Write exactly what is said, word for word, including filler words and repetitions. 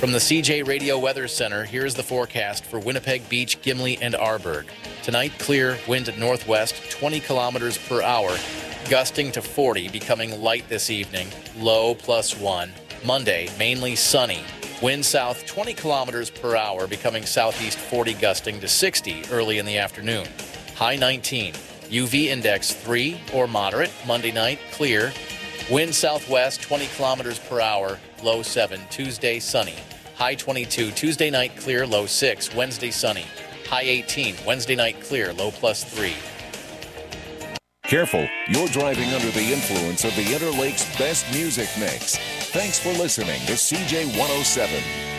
From the C J Radio Weather Center, here's the forecast for Winnipeg Beach, Gimli, and Arborg. Tonight, clear, wind at northwest, twenty kilometers per hour, gusting to forty, becoming light this evening, low plus one. Monday, mainly sunny, wind south twenty kilometers per hour, becoming southeast forty, gusting to sixty early in the afternoon. High nineteen, U V index three or moderate. Monday night, clear, wind southwest twenty kilometers per hour, low seven. Tuesday, sunny, high twenty-two. Tuesday night, clear, low six. Wednesday, sunny, high eighteen. Wednesday night, clear, low plus three. Careful, you're driving under the influence of the Interlake's best music mix. Thanks for listening to C J one oh seven.